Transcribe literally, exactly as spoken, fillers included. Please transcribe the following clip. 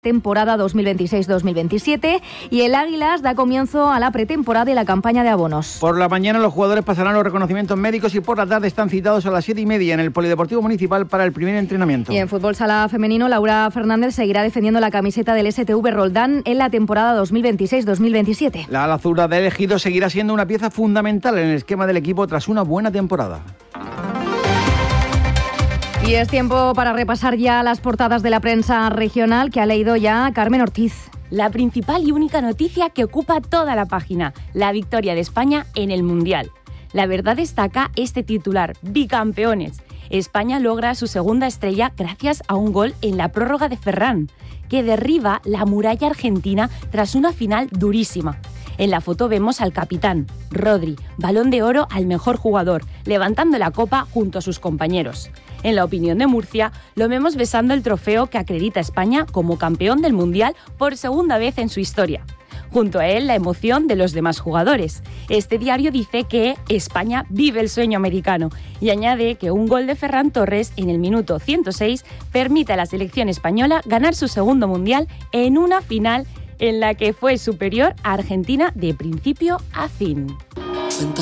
temporada dos mil veintiséis dos mil veintisiete y el Águilas da comienzo a la pretemporada y la campaña de abonos. Por la mañana los jugadores pasarán los reconocimientos médicos y por la tarde están citados a las siete y media en el Polideportivo Municipal para el primer entrenamiento. Y en fútbol sala femenino, Laura Fernández seguirá defendiendo la camiseta del S T V Roldán en la temporada dos mil veintiséis dos mil veintisiete. La ala azul de Ejido seguirá siendo una pieza fundamental en el esquema del equipo tras una buena temporada. Y es tiempo para repasar ya las portadas de la prensa regional que ha leído ya Carmen Ortiz. La principal y única noticia que ocupa toda la página, la victoria de España en el Mundial. La Verdad destaca este titular, bicampeones. España logra su segunda estrella gracias a un gol en la prórroga de Ferran, que derriba la muralla argentina tras una final durísima. En la foto vemos al capitán, Rodri, balón de oro al mejor jugador, levantando la copa junto a sus compañeros. En la opinión de Murcia, lo vemos besando el trofeo que acredita a España como campeón del Mundial por segunda vez en su historia. Junto a él, la emoción de los demás jugadores. Este diario dice que España vive el sueño americano y añade que un gol de Ferran Torres en el minuto ciento seis permite a la selección española ganar su segundo Mundial en una final en la que fue superior a Argentina de principio a fin.